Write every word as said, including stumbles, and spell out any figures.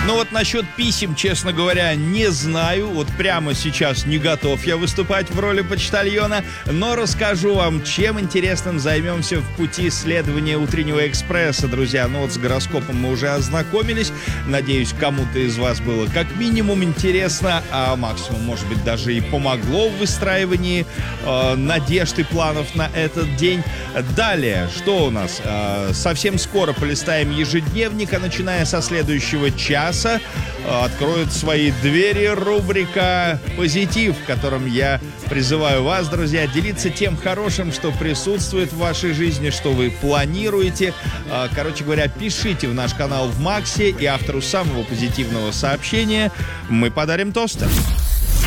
Ну вот насчет писем, честно говоря, не знаю. Вот прямо сейчас не готов я выступать в роли почтальона, но расскажу вам, чем интересным займемся в пути следования утреннего экспресса, друзья. Ну вот с гороскопом мы уже ознакомились. Надеюсь, кому-то из вас было как минимум интересно, а максимум, может быть, даже и помогло в выстраивании э, надежд и планов на этот день. Далее, что у нас? Э, совсем скоро полистаем ежедневник, а начиная со следующего часа э, откроет свои двери рубрика «Позитив», в котором я призываю вас, друзья, делиться тем хорошим, что присутствует в вашей жизни, что вы планируете. Э, короче говоря, пишите в наш канал в Максе, и автору самого позитивного сообщения мы подарим тосты.